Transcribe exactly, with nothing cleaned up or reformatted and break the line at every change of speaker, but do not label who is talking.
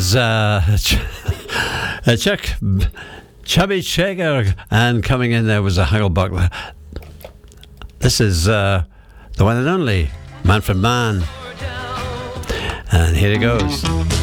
Uh, uh, Chuck, Chubby Checker, and coming in there was a Hucklebuckler. This is uh, the one and only Manfred Mann, and here it goes.